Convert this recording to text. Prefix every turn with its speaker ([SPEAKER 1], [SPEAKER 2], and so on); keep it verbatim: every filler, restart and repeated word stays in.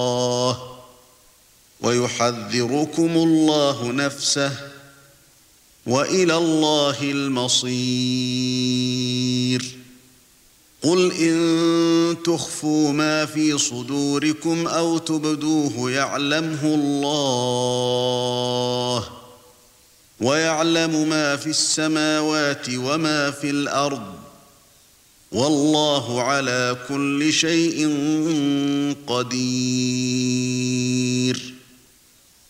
[SPEAKER 1] ويحذركم الله نفسه وإلى الله المصير قل إن تخفوا ما في صدوركم أو تبدوه يعلمه الله ويعلم ما في السماوات وما في الأرض والله على كل شيء قدير